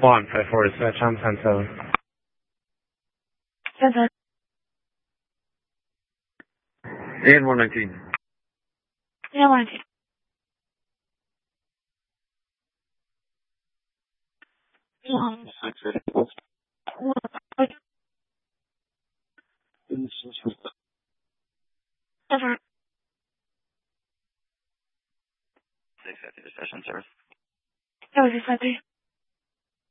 154 dispatch, I'm 10-7. 10-7. And 119. Yeah, 119. Over. 650 dispatch on service. That was 653.